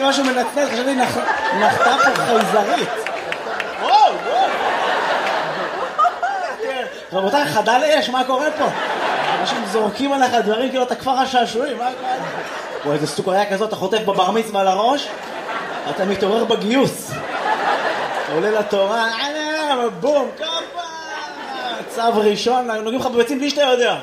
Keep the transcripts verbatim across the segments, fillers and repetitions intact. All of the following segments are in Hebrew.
שמעתי משהו מנצנץ, חשבתי נחתה פה חייזרית. וואו, וואו. רבותיי, חדל אש, מה קורה פה? אנשים זורקים עליך דברים כאילו אתה כפר השעשועים, מה קורה? וואי, איזה סוכריה כזאת, אתה חוטף בבר מצווה לראש, אתה מתעורר בגיוס. אתה עולה לתורה, בום, כפה, צו ראשון, נוגעים לך בביצים בלי שאתה יודע.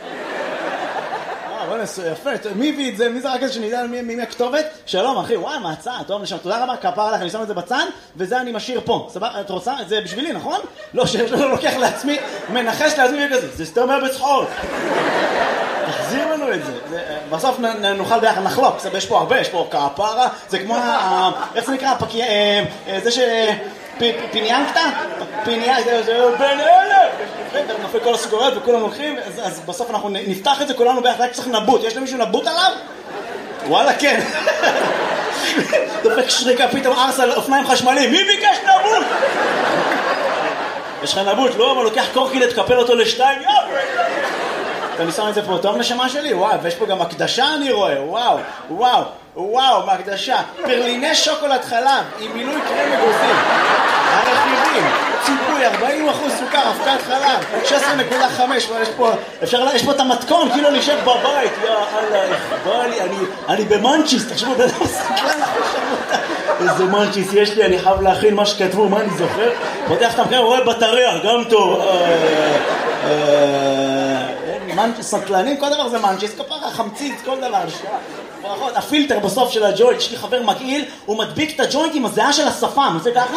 יפה, מי הביא את זה? מי זה רק איזה שנדע מי הכתובת? שלום אחי, וואי, מה הצעה? טוב, נשמע, תודה רבה, כפר עליך, אני שם את זה בצד, וזה אני משאיר פה. סבבה, את רוצה? זה בשבילי, נכון? לא, שאני לוקח לעצמי, מנחש לעצמי וכזה, זה סתם מה בצחוק. תחזיר לנו את זה. בסוף נוכל ביחד, נחלוק, יש פה הרבה, יש פה כפרה, זה כמו, איך זה נקרא? זה ש... פיניאנקטה? פיניאנקטה, זה בין אלף! נופל כל הסוכריות וכולם לוקחים, אז בסוף אנחנו נפתח את זה כולנו ביחד, רק צריך נבוט. יש למישהו נבוט עליו? וואלה, כן. דופק שריקה, פתאום ארס על אופניים חשמליים. מי ביקש נבוט? יש לך נבוט, לא? אבל לוקח קורקי לתקפל אותו לשתיים, יאו! אני שם את זה פה טוב נשמה שלי, וואו, ויש פה גם הקדשה אני רואה, וואו, וואו, וואו, מהקדשה, פרליני שוקולד חלב, עם מילוי קרם אגוזים, הרכיבים, ציפוי, ארבעים אחוז סוכר, אבקת חלב, שש עשרה נקודה חמש, יש פה, אפשר, יש פה את המתכון, כאילו להישב בבית, יא אללה, בא לי, אני, אני במנצ'יס, תחשבו, בן אדם סקלן, איזה מנצ'יס יש לי, אני חייב להכין מה שכתבו, מה אני זוכר, פותח את המקרה, רואה בטריה, גם טוב, סטלנים, כל דבר זה מנצ'יס, כפרה, חמציץ, כל דבר. הפילטר בסוף של הג'וינט, יש לי חבר מגעיל, הוא מדביק את הג'וינט עם הזיעה של השפם, זה ככה?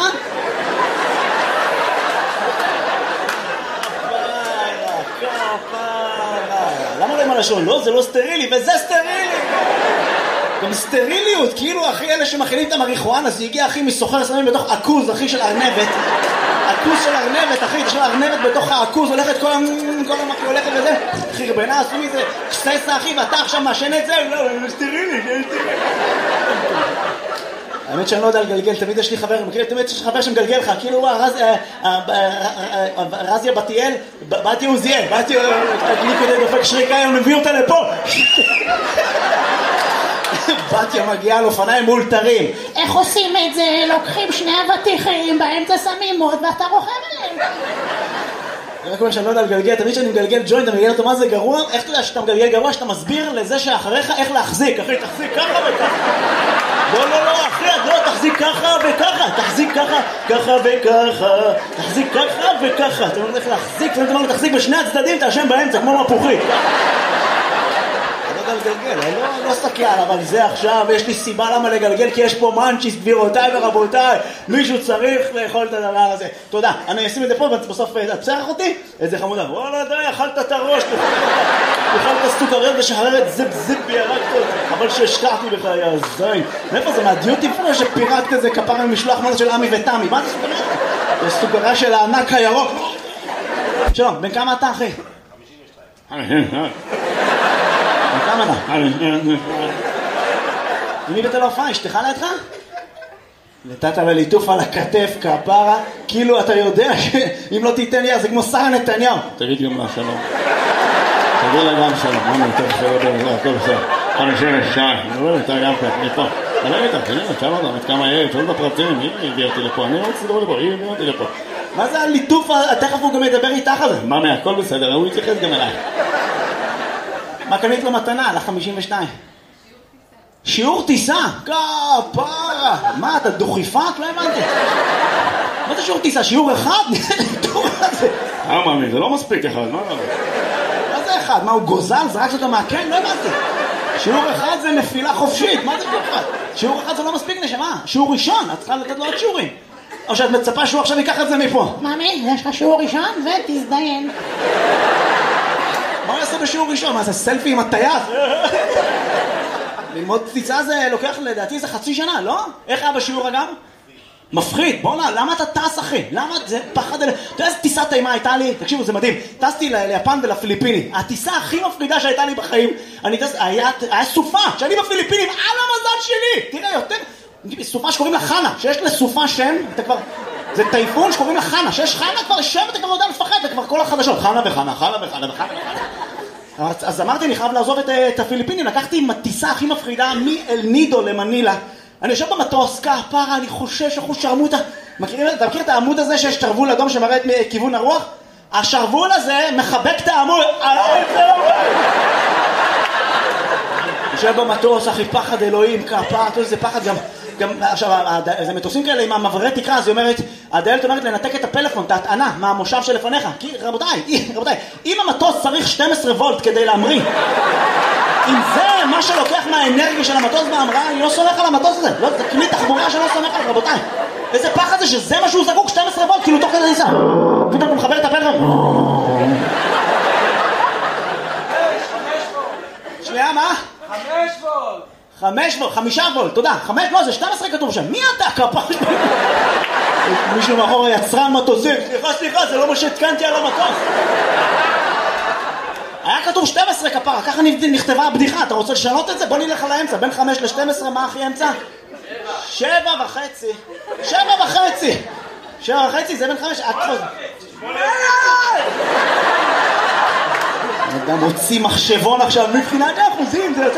למה לא עם הלשון? לא, זה לא סטרילי, וזה סטרילי! גם סטריליות, כאילו אחי אלה שמכינים את המריחואנה, זה הגיע אחי מסוחר שמים בתוך עכוז, אחי של ארנבת. עכוז של ארנבת, אחי, יש לה ארנבת בתוך העכוז, הולכת כל המקרה, הולכת וזה, חרבנה, עשו מזה, קססה, אחי, ואתה עכשיו מאשן את זה, לא, זה סטרילי, זה סטרילי. האמת שאני לא יודע לגלגל, תמיד יש לי חבר, מכיר, תמיד יש לי חבר שמגלגל לך, כאילו, רזיה בתיאל, באתי עוזיאל, באתי, לי כדי דופק שריקה, אני מביא אותה לפה. בתיה מגיעה על אופניים מאולתרים. איך עושים את זה? לוקחים שני אבטיחים, באמצע שמים מוד ואתה רוכב עליהם. רק אומר שאני לא יודע לגלגל, תמיד שאני מגלגל ג'וינט, אתה מגלגל אותו מה זה גרוע? איך אתה יודע שאתה מגלגל גרוע? שאתה מסביר לזה שאחריך איך להחזיק. אחי, תחזיק ככה וככה. לא, לא, לא, אחי, לא, תחזיק ככה וככה. תחזיק ככה, ככה וככה. תחזיק ככה וככה. אתה אומר איך להחזיק, ואתה אומר תחזיק בשני הצדדים, אתה השם באמצע, כמו מפוחית. לגלגל, לא, לא סתכל, אבל זה עכשיו, יש לי סיבה למה לגלגל, כי יש פה מנצ'יס, גבירותיי ורבותיי, מישהו צריך לאכול את הדבר הזה. תודה, אני אשים את זה פה, בסוף תצרח אותי, איזה חמודה, וואלה די, אכלת את הראש, תאכל את הסוכריות ושחררת זיפ זיפ בירקת, אבל שהשכחתי בך, יא זין. מאיפה זה, מהדיוטי פרו שפירקת איזה כפר ממשלוח מזה של עמי ותמי, מה זה סוכריה? זה סוכריה של הענק הירוק. שלום, בן כמה אתה אחי? חמישים ושתיים. כמה אתה? מי בתל ההופעה? אשתך לידך? נתת לליטוף על הכתף, כפרה, כאילו אתה יודע שאם לא תיתן לי, זה כמו שרה נתניהו. תגיד גם לה שלום. תגיד לה גם שלום. מה נתן לך? הכל בסדר. חמישים ושתיים. אני רואה אתה גם כך, אני פה. תגיד איתה, תגיד לה, תשאל אותה, עד כמה יהיה, תשאל את הפרטים, היא הביאה אותי לפה, אני רוצה לדבר לפה, היא הביאה אותי לפה. מה זה הליטוף? תכף הוא גם ידבר איתך על זה. מה מה, הכל בסדר, הוא יתייחס גם אליי. מה קנית לו מתנה על ה-חמישים ושתיים? שיעור טיסה? כפרה! מה, אתה דוכיפת? לא הבנתי. מה זה שיעור טיסה? שיעור אחד? אה, מאמי, זה לא מספיק אחד, מה? מה זה אחד? מה, הוא גוזל? זרק אותו מהקן? לא הבנתי. שיעור אחד זה נפילה חופשית. מה זה שיעור אחד? שיעור אחד זה לא מספיק נשמה. שיעור ראשון, את צריכה לתת לו עוד שיעורים. או שאת מצפה שהוא עכשיו ייקח את זה מפה. מאמי, יש לך שיעור ראשון ותזדיין. מה הוא יעשה בשיעור ראשון? מה זה סלפי עם הטייס? ללמוד טיסה זה לוקח לדעתי זה חצי שנה, לא? איך היה בשיעור אגב? מפחיד, בוא נה, למה אתה טס אחי? למה זה פחד אלה? אתה יודע איזה טיסת טעימה הייתה לי? תקשיבו, זה מדהים. טסתי ליפן ולפיליפינים. הטיסה הכי מפחידה שהייתה לי בחיים, אני טס, היה, היה סופה, שאני בפיליפינים, על המזל שלי! תראה, יותר, סופה שקוראים לה חנה, שיש לסופה שם, אתה כבר... זה טייפון שקוראים לה חנה, שיש חנה כבר שם, אתה כבר לא יודע לפחד, זה כבר כל החדשות, חנה וחנה, חנה וחנה וחנה וחנה. אז אמרתי, אני חייב לעזוב את, את הפיליפינים, לקחתי עם הטיסה הכי מפחידה מאל נידו למנילה, אני יושב במטוס, כפרה, אני חושש, אחוז שרמוטה. מכירים, אתה מכיר את העמוד הזה שיש שרוול אדום שמראה את כיוון הרוח? השרוול הזה מחבק את העמוד. יושב במטוס, אחי, פחד אלוהים, כפרה, זה פחד גם... גם עכשיו, זה מטוסים כאלה עם המעברי תקרה, אז היא אומרת, הדיילת אומרת לנתק את הפלאפון, את ההטענה, מהמושב שלפניך. כי רבותיי, רבותיי, אם המטוס צריך שתים עשרה וולט כדי להמריא, אם זה מה שלוקח מהאנרגיה של המטוס בהמראה, אני לא סומך על המטוס הזה. לא, זה כלי תחבורה שלא סומך עליו, רבותיי. איזה פחד זה שזה מה שהוא זקוק, שתים עשרה וולט, כאילו תוך כדי ניסה. פתאום הוא מחבר את הפלאפון. שנייה, מה? חמש וולט. חמש וולט, חמישה וולט, תודה. חמש, לא, זה שתים עשרה כתוב שם. מי אתה, כפרה? מישהו מאחור יצרן מטוסים. סליחה, סליחה, זה לא מה שהתקנתי על המטוס. היה כתוב שתים עשרה כפרה, ככה נכתבה הבדיחה. אתה רוצה לשנות את זה? בוא נלך על האמצע. בין חמש ל-שתים עשרה, מה הכי אמצע? שבע וחצי. שבע וחצי. שבע וחצי, זה בין חמש. אדם הוציא מחשבון עכשיו, מבחינת האחוזים, זה יוצא...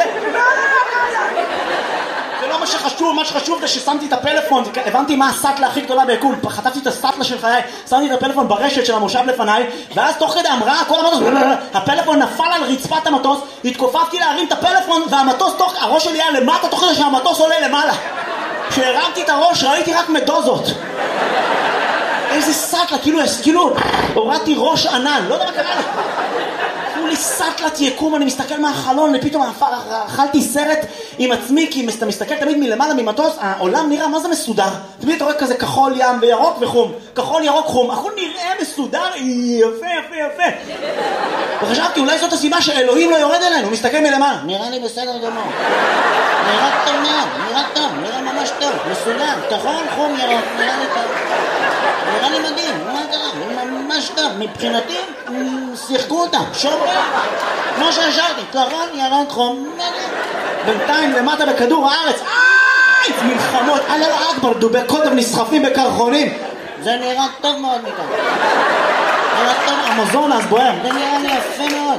זה לא מה שחשוב, מה שחשוב זה ששמתי את הפלאפון, הבנתי מה הסטלה הכי גדולה ביקום, חטפתי את הסטלה של חיי, שמתי את הפלאפון ברשת של המושב לפניי, ואז תוך כדי המראה, כל המטוס, הפלאפון נפל על רצפת המטוס, התכופפתי להרים את הפלאפון, והמטוס תוך, הראש שלי היה למטה, תוך כדי שהמטוס עולה למעלה. כשהרמתי את הראש, ראיתי רק מדוזות. איזה סטלה, כאילו, כאילו, הורדתי ראש ענן, לא יודע מה קרה לה. תנו לי סטלת יקום, אני מסתכל מהחלון, ופתאום אכלתי סרט עם עצמי, כי אתה מסתכל תמיד מלמעלה ממטוס, העולם נראה מה זה מסודר. תמיד אתה רואה כזה כחול ים וירוק וחום, כחול ירוק חום, הכל נראה מסודר, יפה יפה יפה. וחשבתי, אולי זאת הסיבה שאלוהים לא יורד אלינו, הוא מסתכל מלמעלה. נראה לי בסדר גמור. נראה טוב מאוד, נראה טוב, נראה ממש טוב, מסודר, כחול, חום, ירוק, נראה לי טוב. נראה לי מדהים, מה קרה? ממש טוב, מבחינתי, שיחקו אותם, שומרים, כמו שהשארתי, כחול, ירוק, חום, בינתיים למטה בכדור הארץ, איי, מלחמות, אללה אכבר, דובי קוטב נסחפים בקרחונים, זה נראה טוב מאוד מכאן, נראה טוב, אמזונס בוער, זה נראה לי יפה מאוד,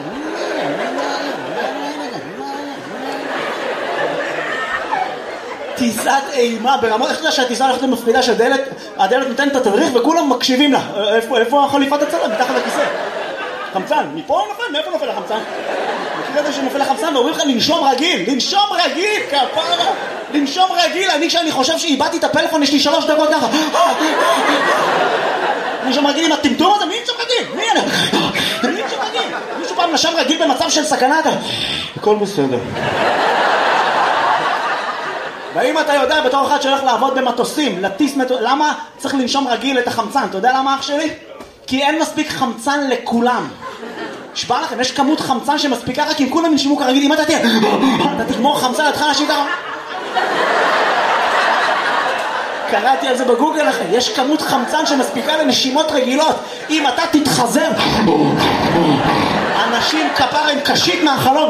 טיסת אימה ברמות, איך אתה שהטיסה הולכת למפחידה שהדלת, הדלת נותנת את התדריך וכולם מקשיבים לה. איפה, איפה החליפת הצלם? מתחת לכיסא. חמצן, מפה נופל? מאיפה נופל החמצן? מכיר את זה שנופל החמצן ואומרים לך לנשום רגיל, לנשום רגיל, כפרה, לנשום רגיל. אני כשאני חושב שאיבדתי את הפלאפון, יש לי שלוש דקות ככה. לנשום רגיל עם הטמטום הזה, מי נשום רגיל? מי אני? מי נשום רגיל? מישהו פעם נשם רגיל במצב של סכנה? הכל בסדר. ואם אתה יודע בתור אחד שהולך לעבוד במטוסים, לטיס מטוס, למה צריך לנשום רגיל את החמצן? אתה יודע למה אח שלי? כי אין מספיק חמצן לכולם. שבא לכם, יש כמות חמצן שמספיקה רק אם כולם ינשימו כרגיל. אם אתה תהיה, אתה תגמור חמצן, אתה תחל להשיב ככה. קראתי על זה בגוגל לכם, יש כמות חמצן שמספיקה לנשימות רגילות. אם אתה תתחזר, אנשים כפרה עם קשית מהחלום.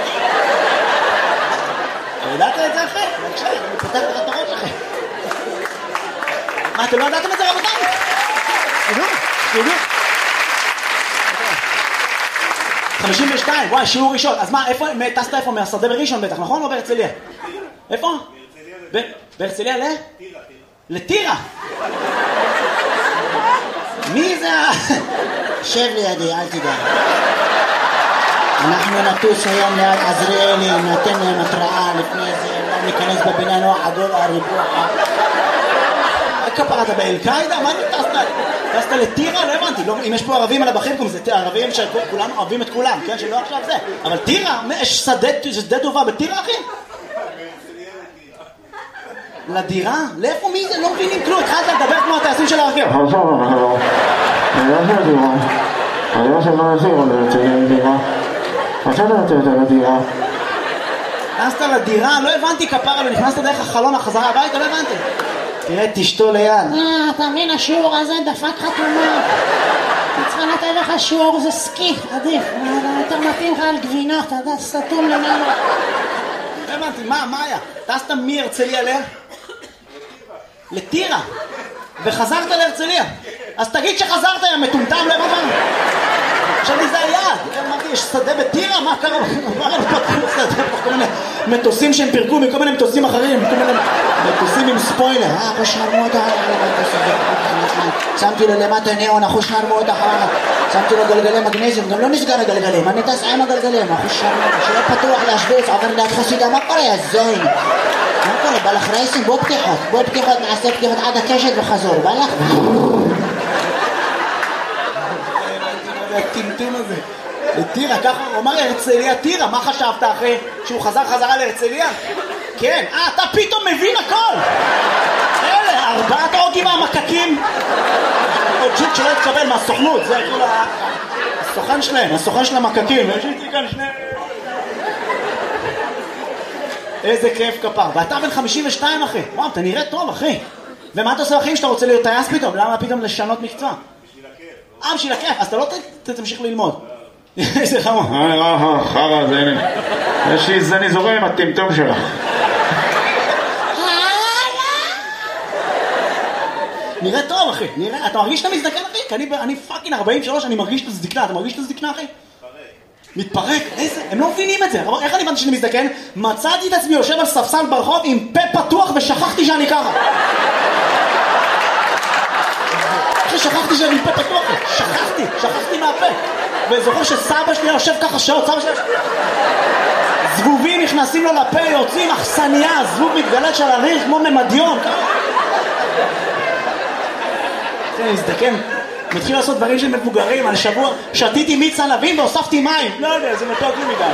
ידעת את זה אחרי? בבקשה, אני פותח לך את הראש אחרי. מה, אתם לא ידעתם את זה רבותיי? תדעו, תדעו. חמישים ושתיים, וואי, שיעור ראשון. אז מה, איפה, טסת איפה? מהשדה בראשון בטח, נכון? או בהרצליה? איפה? בהרצליה ל? טירה. לטירה? מי זה? שב לידי, אל תדע. אנחנו נטוס היום ליד עזריאלי, נתן להם התראה לפני זה, לא ניכנס בבניין או עדול הריבוע. כפרה, אתה באל-קאידה? מה אתה טסת? טסת לטירה? לא הבנתי. אם יש פה ערבים על הבחים, זה ערבים שכולם אוהבים את כולם, כן? שלא עכשיו זה. אבל טירה, יש שדה טובה בטירה, אחי? לדירה? לאיפה מי זה? לא מבינים כלום. התחלת לדבר כמו הטייסים של הרכב. עכשיו, אנחנו... אני לא של דירה. אני לא של מה יסירו לדירה. עכשיו אתה רוצה יותר לדירה. נכנסת לדירה? לא הבנתי כפרה, אבל נכנסת דרך החלון החזרה הביתה, לא הבנתי. תראה, תשתו ליד. אה, אתה מבין, השיעור הזה דפק חתומה. צריכה לתת לך שיעור, זה סקי, עדיף. יותר מתאים לך על גבינות, אתה יודע, סתום למעלה. לא הבנתי, מה, מה היה? טסת מהרצליה ל... לטירה. וחזרת להרצליה. אז תגיד שחזרת, יא מטומטם, לא הבנתי. חשבתי זה היעד. אמרתי, יש שדה בטירה? מה קרה? מה הם פתחו שדה? כל מיני מטוסים שהם פירקו מכל מיני מטוסים אחרים, כל מיני מטוסים עם ספוילר. אה, אחו שרמוטה. שמתי לו למטה ניאון, אחו שרמוטה. שמתי לו גלגלי מגנזיום, גם לא נסגר הגלגלים. אני טס עם הגלגלים, אחו שרמוטה. שיהיה פתוח להשוויץ, עובר ליד חסידה. מה קורה, הזוין? מה קורה? בא לך רייסים? בוא פתיחות. בוא פתיחות, נעשה פתיחות עד הקשת וחזור. בא לך? הטמטום הזה. טירה, ככה הוא אמר להרצליה טירה, מה חשבת אחרי שהוא חזר חזרה להרצליה? כן, אה, אתה פתאום מבין הכל! אלה, ארבעת ההוגים והמקקים. עוד ג'וק שלא יתקבל מהסוכנות, זה כאילו הסוכן שלהם, הסוכן של המקקים. יש איתי כאן שני... איזה כיף כפר. ואתה בן חמישים ושתיים אחי. וואו, אתה נראה טוב אחי. ומה אתה עושה אחים שאתה רוצה להיות טייס פתאום? למה פתאום לשנות מקצוע? אה, בשביל הכיף, אז אתה לא תמשיך ללמוד. איזה חמור. אה, אה, חרא, זה הנה. יש לי זני זורם עם הטמטום שלך. נראה טוב, אחי. נראה, אתה מרגיש שאתה מזדקן, אחי? כי אני, אני פאקינג ארבעים ושלוש, אני מרגיש את הזדקנה. אתה מרגיש את הזדקנה, אחי? מתפרק. מתפרק? איזה? הם לא מבינים את זה. איך אני הבנתי שאני מזדקן? מצאתי את עצמי יושב על ספסל ברחוב עם פה פתוח ושכחתי שאני ככה. שכחתי שאני פה פתוח, שכחתי, שכחתי מהפה. וזוכר שסבא שלי יושב ככה שעות, סבא שלי... זבובים נכנסים לו לפה, יוצאים אכסניה, זבוב מתגלת של הריח כמו ממדיון. אני מזדקן, מתחיל לעשות דברים של מבוגרים. על שבוע שתיתי מיץ ענבים והוספתי מים. לא יודע, זה מתוק לי מדי.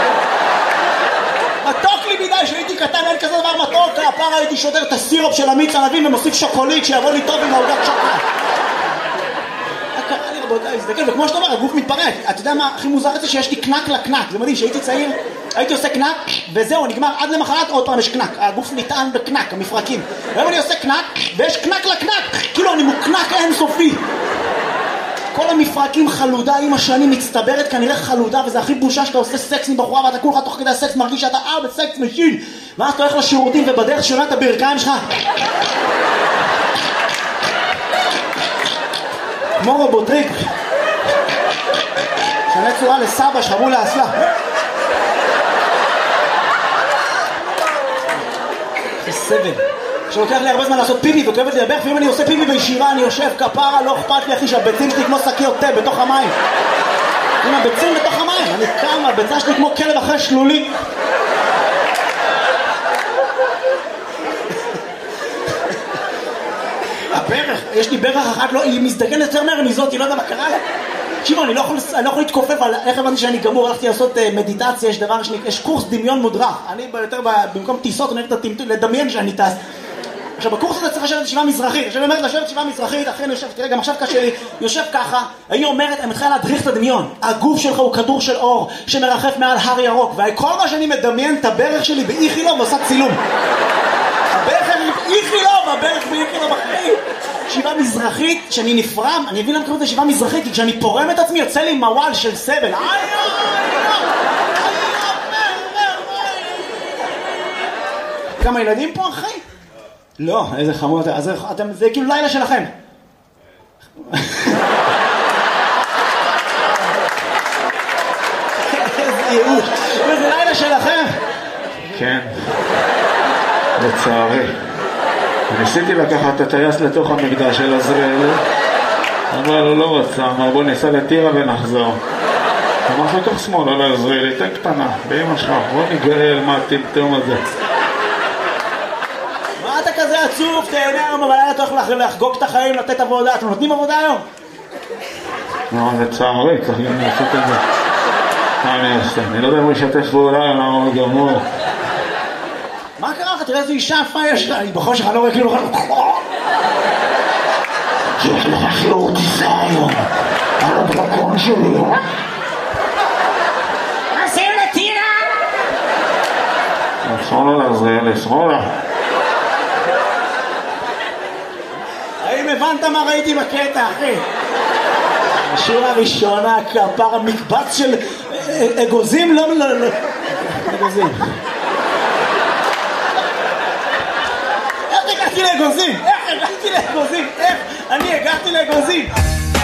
מתוק לי מדי, שהייתי קטן, אין כזה דבר מתוק. הפעם הייתי שודר את הסירופ של המיץ ענבים ומוסיף שוקולית שיבוא לי טוב עם העוגת שוקולד. קרה לי רבותיי, הזדקן, וכמו שאתה אומר, הגוף מתפרק. אתה יודע מה הכי מוזר את זה? שיש לי קנק לקנק. זה מדהים, שהייתי צעיר, הייתי עושה קנק, וזהו, נגמר עד למחרת, עוד פעם יש קנק. הגוף נטען בקנק, המפרקים. והיום אני עושה קנק, ויש קנק לקנק. כאילו אני מוקנק אינסופי. כל המפרקים חלודה, עם השנים מצטברת כנראה חלודה, וזה הכי בושה שאתה עושה סקס עם בחורה, ואתה כולך תוך כדי הסקס מרגיש שאתה אה בסקס משין. ואז אתה הולך לשירותים, ובדרך שונה את הברכיים שלך. כמו רובוטריק. שנה צורה לסבא, שחבו לאסלה. זה סבל. שלוקח לי הרבה זמן לעשות פיפי וכואבת לי לברך, ואם אני עושה פיפי בישיבה אני יושב כפרה, לא אכפת לי אחי שהביצים שלי כמו שקיות תה בתוך המים. עם הביצים בתוך המים, אני קם, הביצה שלי כמו כלב אחרי שלולי. הברך, יש לי ברך אחת, לא, היא מזדגנת יותר מהר מזאת, היא לא יודע מה קרה לה. תקשיבו, אני לא יכול, אני לא יכול להתכופף על איך הבנתי שאני גמור, הלכתי לעשות uh, מדיטציה, יש דבר שני, יש קורס דמיון מודרך. אני יותר במקום טיסות, אני אוהב לדמיין שאני טס. עכשיו, בקורס הזה צריך לשבת ישיבה מזרחית. עכשיו, אני אומרת לשבת ישיבה מזרחית, אחרי אני יושב, תראה, גם עכשיו קשה לי, יושב ככה, אני אומרת, אני מתחילה להדריך את הדמיון. הגוף שלך הוא כדור של אור שמרחף מעל הר ירוק, וכל מה שאני מדמיין את הברך שלי באיכילוב ועושה צילום. הברך באיכילוב, הברך באיכילוב אחרי. ישיבה מזרחית, שאני נפרם, אני מבין למה קוראים את ישיבה מזרחית, כי כשאני פורם את עצמי יוצא לי מוואל של סבל. כמה ילדים פה אחי? לא, איזה חמור אתם, אז אתם, זה כאילו לילה שלכם. איזה ייאוש, זה לילה שלכם. כן, לצערי. ניסיתי לקחת את הטייס לתוך המקדש של עזריאל, אבל הוא לא רצה, אמר בוא ניסע לטירה ונחזור. אמר לך כך שמאל, על עזריאל, תן קטנה, באמא שלך, בוא נגאל מה הטמטום הזה. מה אתה כזה עצוב? תהנה היום בלילה, אתה הולך לחגוג את החיים, לתת עבודה. אתם נותנים עבודה היום? לא, לצערי, צריך גם לעשות את זה. מה אני אעשה? אני לא יודע אם הוא ישתף פעולה, למה הוא גמור. מה קרה לך? תראה איזה אישה יפה יש לה. אני בכל שלך לא רואה כאילו... יש לך שיעור טיסה היום על הדרקון שלי. עושים לטירה! שמאלה לעזריאל, שמאלה. האם הבנת מה ראיתי בקטע, אחי? השורה הראשונה, כפר המקבץ של אגוזים, לא, לא, לא, אגוזים. איך הגעתי לאגוזים? איך הגעתי לאגוזים? איך אני הגעתי לאגוזים?